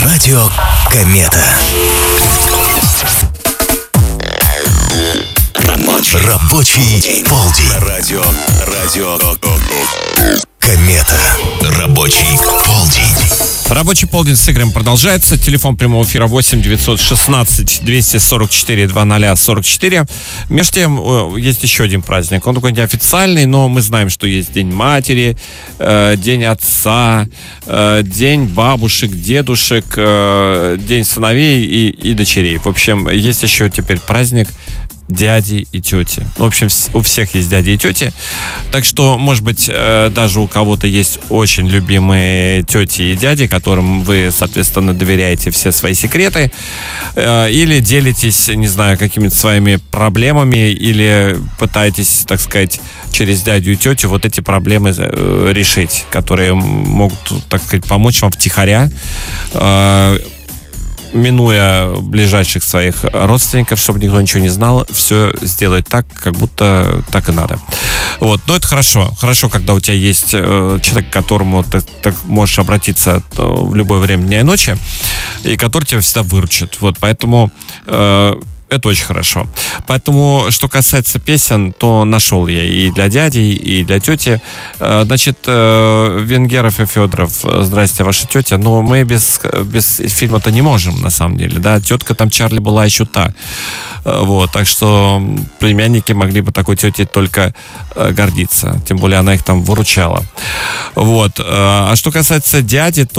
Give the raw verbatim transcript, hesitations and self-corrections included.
Радио Комета. Рабочий, Рабочий полдень. Радио, радио Комета. Рабочий полдень. Рабочий полдень с Игорем продолжается. Телефон прямого эфира восемь девятьсот шестнадцать двести сорок четыре двадцать сорок четыре. Между тем, есть еще один праздник. Он такой неофициальный, но мы знаем, что есть День матери, э, День отца, э, День бабушек, дедушек, э, День сыновей и, и дочерей. В общем, есть еще теперь праздник дяди и тети. В общем, у всех есть дяди и тети. Так что, может быть, даже у кого-то есть очень любимые тети и дяди, которым вы, соответственно, доверяете все свои секреты. Или делитесь, не знаю, какими-то своими проблемами, или пытаетесь, так сказать, через дядю и тетю вот эти проблемы решить, которые могут, так сказать, помочь вам втихаря, минуя ближайших своих родственников, чтобы никто ничего не знал, все сделать так, как будто так и надо. Вот. Но это хорошо. Хорошо, когда у тебя есть э, человек, к которому ты, ты можешь обратиться э, в любое время дня и ночи, и который тебя всегда выручит. Вот. Поэтому э, это очень хорошо. Поэтому, что касается песен, то нашел я и для дяди, и для тети. Значит, Венгеров и Федоров, здрасте, ваша тетя. Но мы без, без фильма-то не можем, на самом деле. Да? Тетка там Чарли была еще та. Вот, так что племянники могли бы такой тете только гордиться. Тем более она их там выручала. Вот. А что касается дяди, то